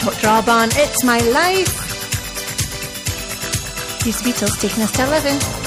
Dr. Alban, It's My Life. These Beatles taking us to 11.